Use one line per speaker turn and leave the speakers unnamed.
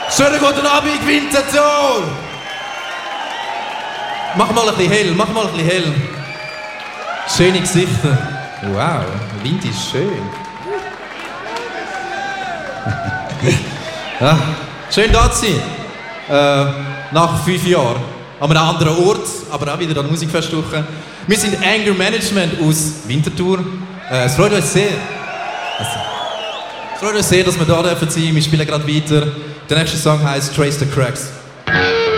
Schönen guten Abend, Winterthur! Mach mal ein bisschen hell, Schöne Gesichter. Wow, der Wind ist schön. Ja, schön da zu sein. Nach 5 Jahren. An einem anderen Ort, aber auch wieder an Musikfestwoche. Wir sind Anger Management aus Winterthur. Es freut uns sehr. Es freut uns sehr, dass wir da sein dürfen. Wir spielen gerade weiter. Der nächste Song heißt Trace the Cracks.